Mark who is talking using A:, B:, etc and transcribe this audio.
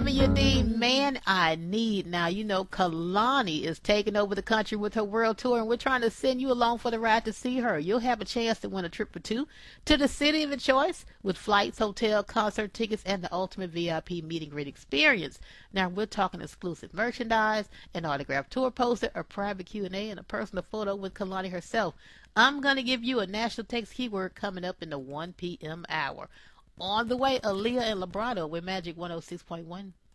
A: W D, man, I need. Now, you know, Kalani is taking over the country with her world tour, and we're trying to send you along for the ride to see her. You'll have a chance to win a trip for two to the city of your choice with flights, hotel, concert tickets, and the ultimate VIP meet and greet experience. Now, we're talking exclusive merchandise, an autographed tour poster, a private Q&A, and a personal photo with Kalani herself. I'm going to give you a national text keyword coming up in the 1 p.m. hour. On the way, Aaliyah and Labrado with Magic 106.1.